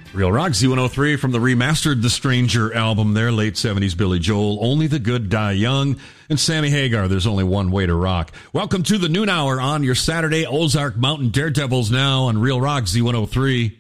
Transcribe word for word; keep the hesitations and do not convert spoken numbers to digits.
Real Rock Z one oh three from the remastered The Stranger album there, late seventies Billy Joel, Only the Good Die Young, and Sammy Hagar, There's Only One Way to Rock. Welcome to the noon hour on your Saturday. Ozark Mountain Daredevils now on Real Rock Z one oh three.